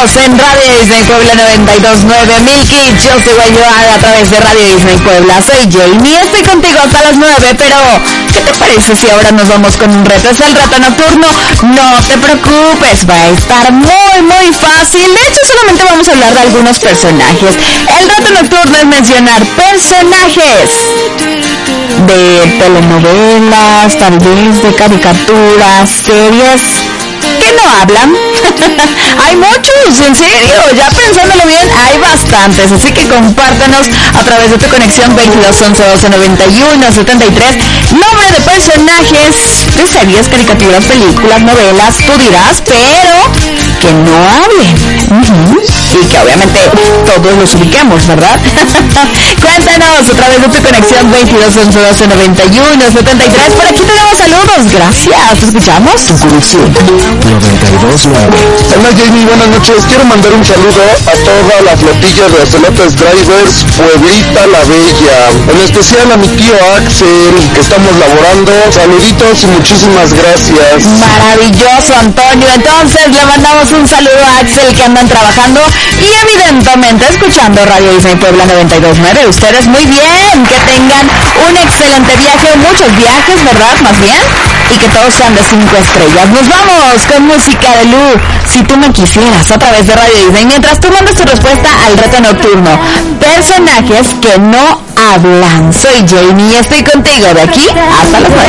Seguimos en Radio Disney Puebla 92.9 Milky. Yo soy Guayuada a través de Radio Disney Puebla. Soy Jamie, estoy contigo hasta las 9. Pero, ¿qué te parece si ahora nos vamos con un reto? Es el reto nocturno. No te preocupes, va a estar muy fácil. De hecho, solamente vamos a hablar de algunos personajes. El reto nocturno es mencionar personajes de telenovelas, tal vez de caricaturas, series que no hablan. Hay muchos, en serio, ya pensándolo bien, hay bastantes, así que compártanos a través de tu conexión 22 11 12 91 73 nombre de personajes de series, caricaturas, películas, novelas, tú dirás, pero que no hablen. Y que obviamente todos los ubiquemos, ¿verdad? Cuéntanos a través de tu conexión 22 11 12 91 73. Por aquí tenemos saludos, gracias. ¿Te escuchamos? Tu conexión 92.9. Hola Jamie, buenas noches. Quiero mandar un saludo a toda la flotilla de Ocelotes Drivers Pueblita la Bella, en especial a mi tío Axel, que estamos laborando. Saluditos y muchísimas gracias. Maravilloso, Antonio. Entonces le mandamos un saludo a Axel, que andan trabajando y evidentemente escuchando Radio Disney Puebla 92.9. Ustedes muy bien, que tengan un excelente viaje, muchos viajes, ¿verdad? Más bien, y que todos sean de 5 estrellas. Nos vamos con música de Lu, Si tú me quisieras, a través de Radio Disney, mientras tú mandas tu respuesta al reto nocturno. Personajes que no hablan. Soy Jamie y estoy contigo de aquí hasta las 9.